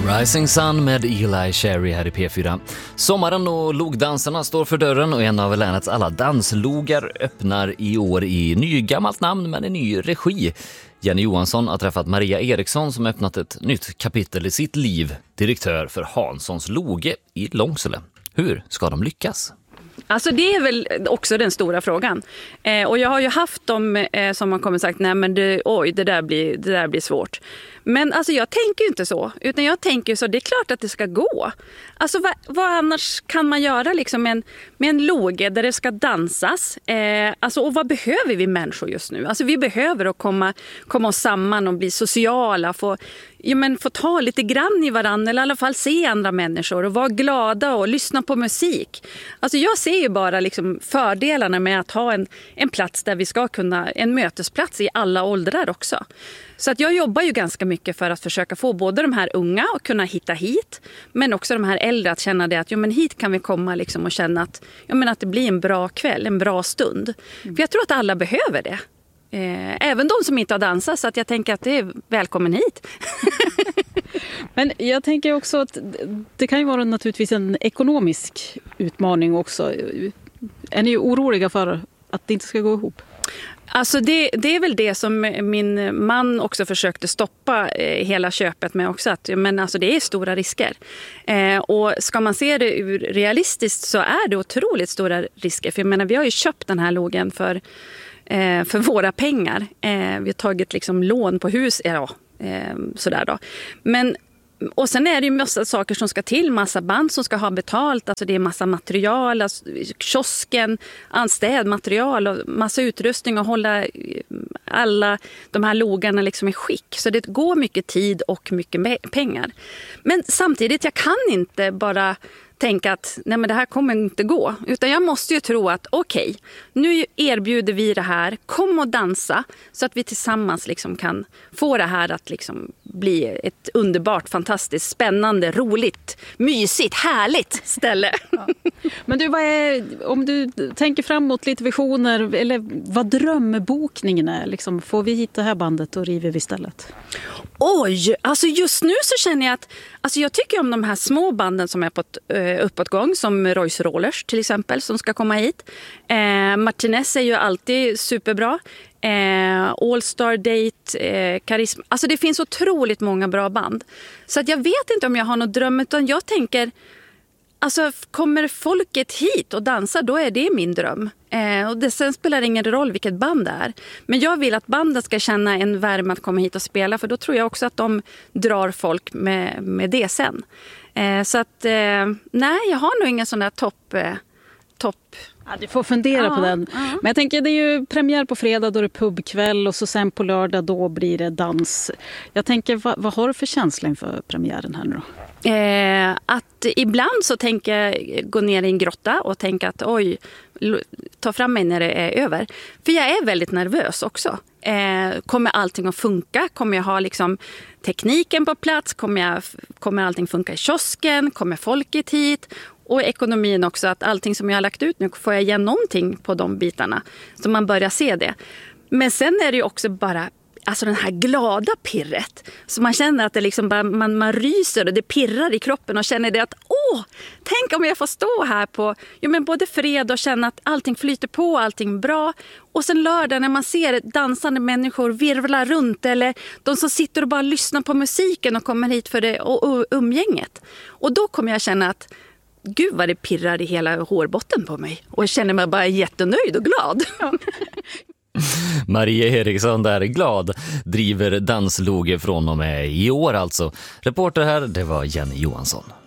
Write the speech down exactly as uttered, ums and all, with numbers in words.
Rising Sun med Eli Cherry här i P fyra. Sommaren och logdansarna står för dörren och en av länets alla danslogar öppnar i år i nygammalt namn men i ny regi. Jenny Johansson har träffat Maria Eriksson som öppnat ett nytt kapitel i sitt liv, direktör för Hanssons loge i Långsele. Hur ska de lyckas? Alltså det är väl också den stora frågan. Eh, och jag har ju haft dem eh, som har kommit sagt, nej men det, oj, det där blir, det där blir svårt. Men alltså jag tänker ju inte så, utan jag tänker så, det är klart att det ska gå. Alltså vad, vad annars kan man göra liksom med en, med en loge där det ska dansas? Eh, alltså, och vad behöver vi människor just nu? Alltså vi behöver att komma, komma oss samman och bli sociala, få, ja, men få ta lite grann i varandra eller i alla fall se andra människor och vara glada och lyssna på musik. Alltså jag ser ju bara liksom fördelarna med att ha en, en plats där vi ska kunna, en mötesplats i alla åldrar också. Så att jag jobbar ju ganska mycket för att försöka få både de här unga att kunna hitta hit, men också de här äldre att känna det att jo, men hit kan vi komma liksom och känna att, ja, men att det blir en bra kväll, en bra stund. Mm. För jag tror att alla behöver det. Eh, även de som inte har dansat, så att jag tänker att det är välkommen hit. Men jag tänker också att det kan ju vara naturligtvis en ekonomisk utmaning också. Är ni oroliga för att det inte ska gå ihop? Alltså det, det är väl det som min man också försökte stoppa eh, hela köpet med också. Att, men alltså det är stora risker. Eh, och ska man se det ur realistiskt så är det otroligt stora risker. För jag menar, vi har ju köpt den här logen för, eh, för våra pengar. Eh, vi har tagit liksom lån på hus, ja, eh, sådär då. Men och sen är det ju massa saker som ska till, massa band som ska ha betalt, alltså det är massa material, alltså kiosken, anstädmaterial och massa utrustning och hålla alla de här logarna liksom i skick. Så det går mycket tid och mycket pengar. Men samtidigt, jag kan inte bara tänka att nej, men det här kommer inte gå. Utan jag måste ju tro att okej, okay, nu erbjuder vi det här. Kom och dansa så att vi tillsammans liksom kan få det här att liksom bli ett underbart, fantastiskt, spännande, roligt, mysigt, härligt ställe. Ja. Men du, vad är, om du tänker framåt lite visioner, eller vad drömbokningen är, liksom, får vi hit det här bandet och river vi istället? Oj, alltså just nu så känner jag att alltså jag tycker om de här små banden som är på ett uh, uppåtgång, som Royce Rollers till exempel, som ska komma hit. Eh, Martinez är ju alltid superbra. Eh, All Star Date, eh, Karisma. Alltså det finns otroligt många bra band. Så att jag vet inte om jag har någon dröm, utan jag tänker, alltså kommer folket hit och dansar, då är det min dröm. Eh, och det, sen spelar det ingen roll vilket band det är. Men jag vill att bandet ska känna en värme att komma hit och spela, för då tror jag också att de drar folk med, med det sen. Eh, så att, eh, nej, jag har nog ingen sån där topp... Eh, topp. Ja, du får fundera ja, på den. Ja. Men jag tänker, det är ju premiär på fredag, då är det pubkväll, och så sen på lördag då blir det dans. Jag tänker, vad, vad har du för känsla inför premiären här nu då? Eh, att ibland så tänker jag gå ner i en grotta och tänka att oj, ta fram mig när det är över. För jag är väldigt nervös också. Eh, kommer allting att funka? Kommer jag ha liksom tekniken på plats? Kommer, jag, kommer allting funka i kiosken? Kommer folket hit? Och ekonomin också, att allting som jag har lagt ut nu, får jag igen någonting på de bitarna. Så man börjar se det. Men sen är det ju också bara, alltså den här glada pirret. Så man känner att det liksom bara, man, man ryser och det pirrar i kroppen och känner det att åh, tänk om jag får stå här på jo, men både fred och känna att allting flyter på, allting bra. Och sen lördag när man ser dansande människor virvla runt, eller de som sitter och bara lyssnar på musiken och kommer hit för det och, och umgänget. Och då kommer jag känna att gud vad det pirrar i hela hårbotten på mig. Och jag känner mig bara jättenöjd och glad. Ja. Maria Eriksson där, glad, driver dansloge från och med i år alltså. Reporter här, det var Jenny Johansson.